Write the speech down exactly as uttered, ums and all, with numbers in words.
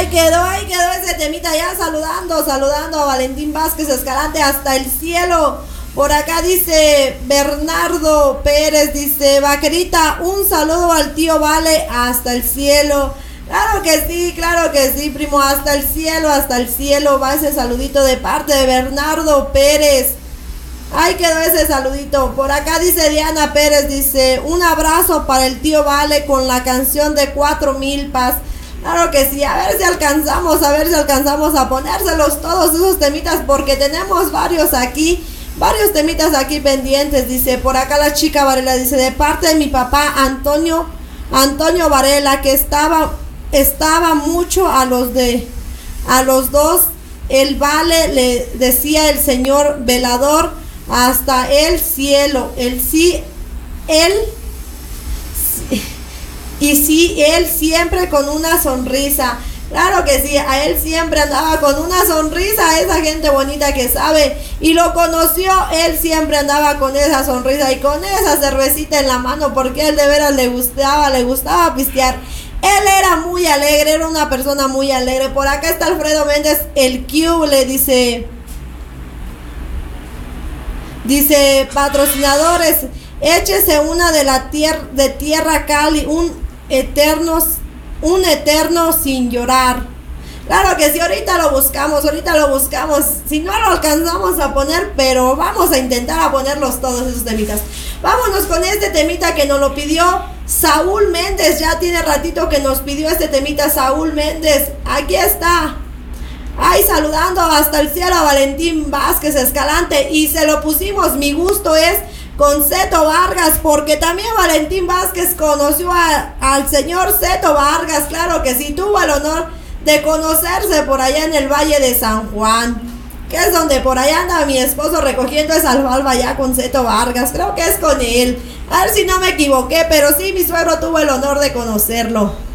Ahí quedó, ahí quedó ese temita ya saludando, saludando a Valentín Vázquez Escalante hasta el cielo. Por acá dice Bernardo Pérez, dice Vaquerita, un saludo al tío Vale hasta el cielo. Claro que sí, claro que sí, primo, hasta el cielo, hasta el cielo va ese saludito de parte de Bernardo Pérez. Ahí quedó ese saludito. Por acá dice Diana Pérez, dice un abrazo para el tío Vale con la canción de Cuatro Milpas. Claro que sí, a ver si alcanzamos, a ver si alcanzamos a ponérselos todos esos temitas, porque tenemos varios aquí, varios temitas aquí pendientes. Dice, por acá la chica Varela, dice, de parte de mi papá Antonio, Antonio Varela, que estaba, estaba mucho a los de, a los dos, el Vale le decía el señor velador, hasta el cielo, el sí, él... Y sí, él siempre con una sonrisa. Claro que sí, a él siempre andaba con una sonrisa, esa gente bonita que sabe. Y lo conoció, él siempre andaba con esa sonrisa y con esa cervecita en la mano, porque él de veras le gustaba, le gustaba pistear. Él era muy alegre, era una persona muy alegre. Por acá está Alfredo Méndez, el Q, le dice... Dice, patrocinadores, échese una de la tierra, de Tierra Cali, un... eternos, un eterno sin llorar. Claro que sí, ahorita lo buscamos, ahorita lo buscamos. Si no lo alcanzamos a poner, pero vamos a intentar a ponerlos todos esos temitas. Vámonos con este temita que nos lo pidió Saúl Méndez. Ya tiene ratito que nos pidió este temita Saúl Méndez. Aquí está. Ay, saludando hasta el cielo a Valentín Vázquez Escalante. Y se lo pusimos, mi gusto es con Zeto Vargas, porque también Valentín Vázquez conoció a, al señor Zeto Vargas. Claro que sí, tuvo el honor de conocerse por allá en el Valle de San Juan, que es donde por allá anda mi esposo recogiendo esa alfalfa ya con Zeto Vargas. Creo que es con él, a ver si no me equivoqué, pero sí, mi suegro tuvo el honor de conocerlo.